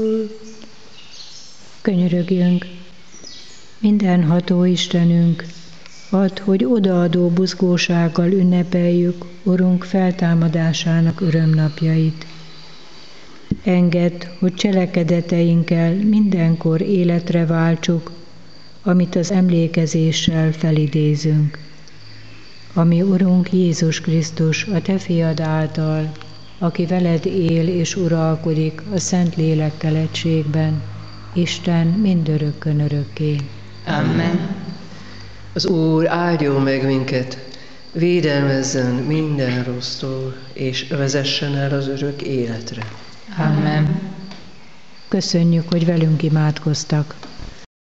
Könyörögjünk. Mindenható Istenünk, add, hogy odaadó buzgósággal ünnepeljük Urunk feltámadásának örömnapjait. Engedd, hogy cselekedeteinkkel mindenkor életre váltsuk, amit az emlékezéssel felidézünk. Ami Urunk Jézus Krisztus, a Te fiad által, aki veled él és uralkodik a Szent Lélekkel egységben, Isten mindörökkön örökké. Amen. Az Úr áldjon meg minket, védelmezzen minden rossztól, és vezessen el az örök életre. Amen. Köszönjük, hogy velünk imádkoztak.